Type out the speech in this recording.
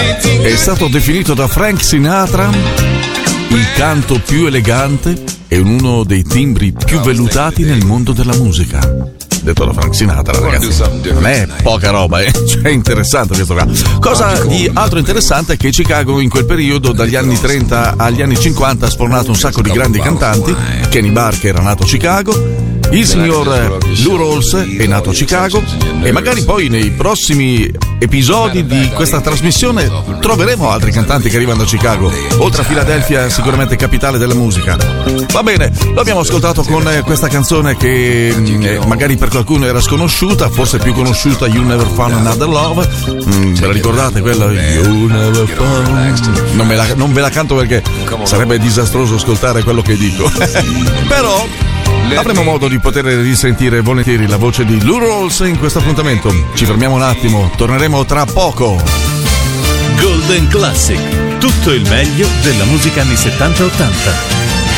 È stato definito da Frank Sinatra il canto più elegante e uno dei timbri più vellutati nel mondo della musica. Detto da Frank Sinatra, ragazzi, non è poca roba, cioè è interessante questo qua. Cosa di altro interessante è che Chicago in quel periodo, dagli anni 30 agli anni 50, ha sfornato un sacco di grandi cantanti. Kenny Barker è nato a Chicago, il signor Lou Rawls è nato a Chicago, e magari poi nei prossimi episodi di questa trasmissione troveremo altri cantanti che arrivano da Chicago, oltre a Philadelphia, sicuramente capitale della musica. Va bene, lo abbiamo ascoltato con questa canzone che magari per qualcuno era sconosciuta, forse più conosciuta, You Never Found Another Love. Ve la ricordate quella? You Never Found. Non ve la canto perché sarebbe disastroso ascoltare quello che dico. Però avremo modo di poter risentire volentieri la voce di Lou Rawls in questo appuntamento. Ci fermiamo un attimo, torneremo tra poco. Golden Classic, tutto il meglio della musica anni 70-80.